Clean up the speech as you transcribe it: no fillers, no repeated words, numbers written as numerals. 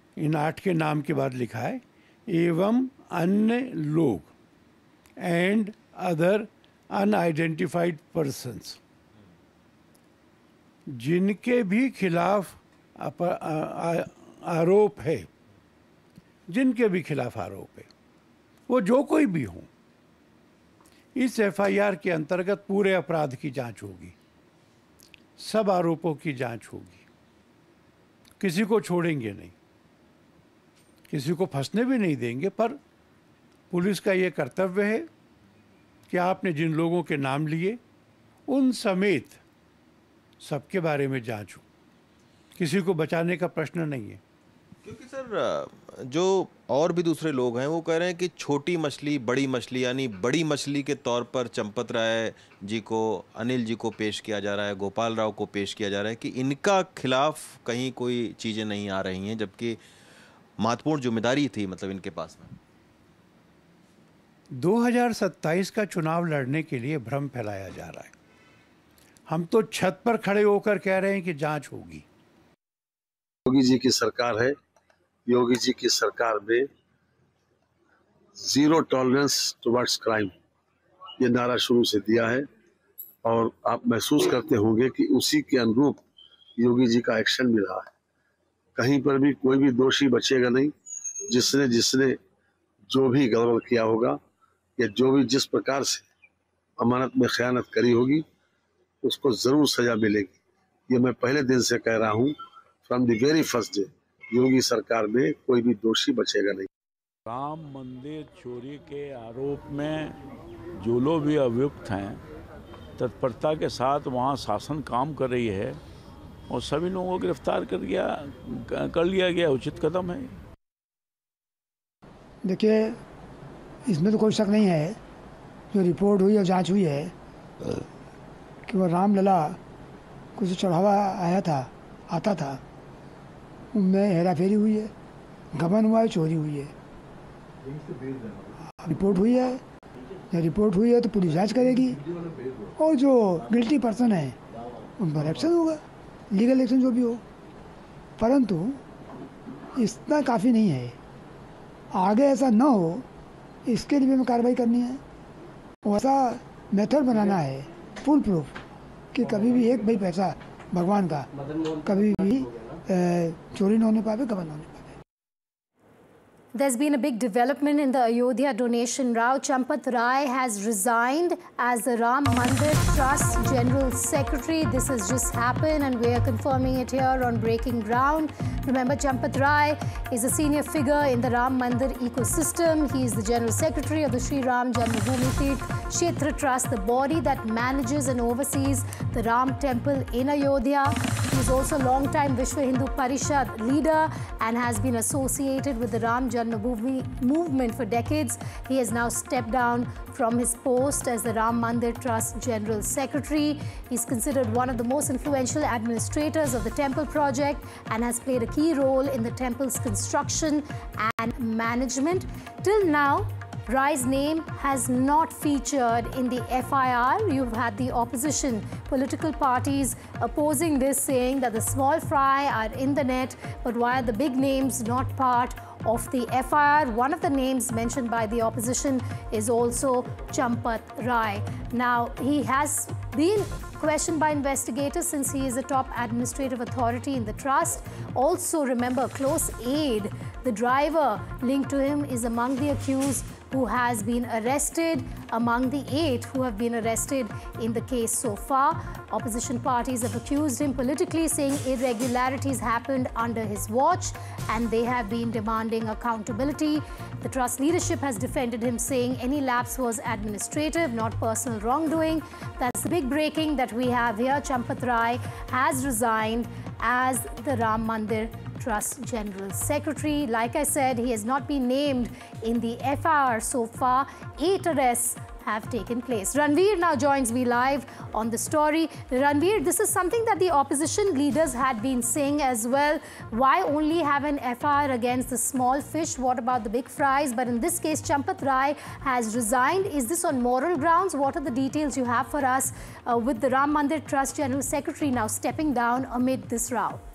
इन 8 के नाम के बाद लिखा है एवं अन्य लोग एंड अदर अनआइडेंटिफाइड पर्सन्स, जिनके भी खिलाफ आरोप है, जिनके भी खिलाफ आरोप है, वो जो कोई भी हो, इस एफआईआर के अंतर्गत पूरे अपराध की जांच होगी, सब आरोपों की जांच होगी, किसी को छोड़ेंगे नहीं, किसी को फंसने भी नहीं देंगे। पर पुलिस का ये कर्तव्य है कि आपने जिन लोगों के नाम लिए उन समेत सबके बारे में जांच हो, किसी को बचाने का प्रश्न नहीं है। क्योंकि सर जो और भी दूसरे लोग हैं वो कह रहे हैं कि छोटी मछली बड़ी मछली, यानी बड़ी मछली के तौर पर चंपत राय जी को, अनिल जी को पेश किया जा रहा है, गोपाल राव को पेश किया जा रहा है कि इनका खिलाफ कहीं कोई चीज़ें नहीं आ रही हैं, जबकि महत्वपूर्ण जिम्मेदारी थी मतलब इनके पास में। 2027 का चुनाव लड़ने के लिए भ्रम फैलाया जा रहा है। हम तो छत पर खड़े होकर कह रहे हैं कि जांच होगी। योगी जी की सरकार है, योगी जी की सरकार में जीरो टॉलरेंस टुवर्ड्स क्राइम, ये नारा शुरू से दिया है और आप महसूस करते होंगे कि उसी के अनुरूप योगी जी का एक्शन भी रहा है। कहीं पर भी कोई भी दोषी बचेगा नहीं। जिसने जो भी गड़बड़ किया होगा या जो भी जिस प्रकार से अमानत में खयानत करी होगी उसको जरूर सजा मिलेगी। ये मैं पहले दिन से कह रहा हूँ, from the very first day, योगी सरकार में कोई भी दोषी बचेगा नहीं। राम मंदिर चोरी के आरोप में जो लोग भी अभियुक्त हैं, तत्परता के साथ वहाँ शासन काम कर रही है और सभी लोगों को गिरफ्तार कर लिया गया, उचित कदम है। देखिए, इसमें तो कोई शक नहीं है, जो रिपोर्ट हुई और जांच हुई है कि वो रामलला कुछ चढ़ावा आता था, उनमें हेराफेरी हुई है, गबन हुआ है, चोरी हुई है। रिपोर्ट हुई है, जब रिपोर्ट हुई है तो पुलिस जांच करेगी और जो गिल्टी पर्सन है उन पर एक्शन होगा, लीगल एक्शन जो भी हो। परंतु इतना काफ़ी नहीं है, आगे ऐसा न हो इसके लिए हमें कार्रवाई करनी है। वैसा मेथड बनाना है फुल प्रूफ कि कभी भी एक भाई पैसा भगवान का कभी भी चोरी न होने पावे, गबन न होने पावे। There's been a big development in the Ayodhya donation row. Champat Rai has resigned as the Ram Mandir Trust General Secretary. This has just happened and we are confirming it here on Breaking Ground. Remember, Champat Rai is a senior figure in the Ram Mandir ecosystem. He is the General Secretary of the Sri Ram Janmabhoomi Tirth Kshetra Trust, the body that manages and oversees the Ram Temple in Ayodhya. He is also a long-time Vishwa Hindu Parishad leader and has been associated with the Ram Janmabhoomi movement for decades. He has now stepped down from his post as the Ram Mandir Trust General Secretary. He's considered one of the most influential administrators of the temple project and has played a key role in the temple's construction and management. Till now, Rai's name has not featured in the FIR. You've had the opposition political parties opposing this, saying that the small fry are in the net, but why are the big names not part of the FIR? One of the names mentioned by the opposition is also Champat Rai. Now, he has been questioned by investigators since he is a top administrative authority in the trust. Also, remember, close aide, the driver linked to him, is among the accused who has been arrested, among the 8 who have been arrested in the case so far. Opposition parties have accused him politically, saying irregularities happened under his watch and they have been demanding accountability. The trust leadership has defended him, saying any lapse was administrative, not personal wrongdoing. That's the big breaking that we have here. Champat Rai has resigned as the Ram Mandir Trust General Secretary. Like I said, he has not been named in the FIR so far. 8 arrests have taken place. Ranveer now joins me live on the story. Ranveer, this is something that the opposition leaders had been saying as well. Why only have an FIR against the small fish? What about the big fries? But in this case, Champat Rai has resigned. Is this on moral grounds? What are the details you have for us with the Ram Mandir Trust General Secretary now stepping down amid this row?